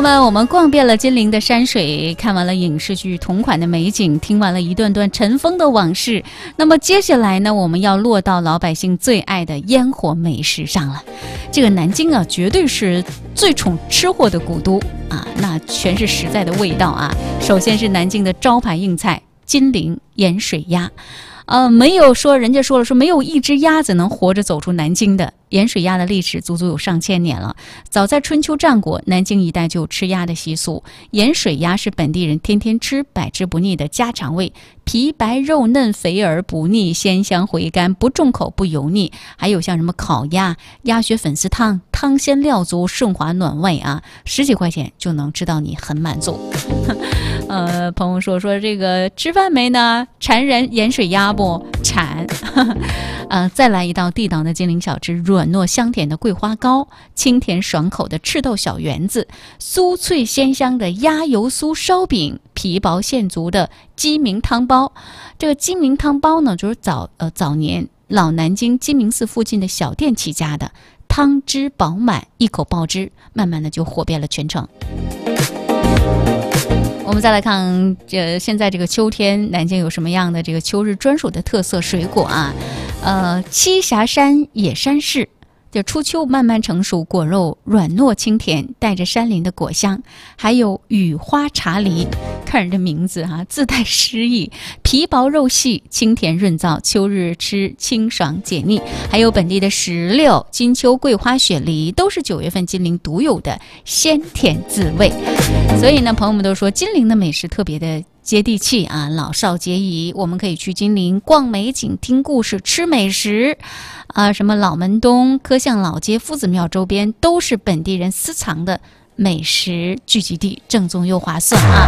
们，我们逛遍了金陵的山水，看完了影视剧同款的美景，听完了一段段尘封的往事。那么接下来呢，我们要落到老百姓最爱的烟火美食上了。这个南京啊，绝对是最宠吃货的古都啊，那全是实在的味道啊。首先是南京的招牌硬菜金陵盐水鸭。没有说人家说了，说没有一只鸭子能活着走出南京的。盐水鸭的历史足足有上千年了，早在春秋战国，南京一带就有吃鸭的习俗。盐水鸭是本地人天天吃、百吃不腻的家常味，皮白肉嫩、肥而不腻，鲜香回甘，不重口不油腻。还有像什么烤鸭、鸭血粉丝汤，汤鲜料足，顺滑暖胃啊，10几块钱就能吃到你很满足。朋友说这个吃饭没呢？馋人盐水鸭不？馋。再来一道地道的金陵小吃，软糯香甜的桂花糕，清甜爽口的赤豆小圆子，酥脆鲜香的鸭油酥烧饼，皮薄馅足的鸡鸣汤包。这个鸡鸣汤包呢，就是早年老南京鸡鸣寺附近的小店起家的，汤汁饱满，一口爆汁，慢慢的就火遍了全城。我们再来看现在这个秋天南京有什么样的这个秋日专属的特色水果啊？栖霞山野山柿，就初秋慢慢成熟，果肉软糯清甜，带着山林的果香。还有雨花茶梨，看人的名字自带诗意，皮薄肉细，清甜润燥，秋日吃清爽解腻。还有本地的石榴、金秋桂花雪梨，都是9月份金陵独有的鲜甜滋味。所以呢，朋友们都说金陵的美食特别的接地气啊，老少皆宜。我们可以去金陵逛美景、听故事、吃美食啊，什么老门东、柯巷老街、夫子庙周边都是本地人私藏的美食聚集地，正宗又划算啊。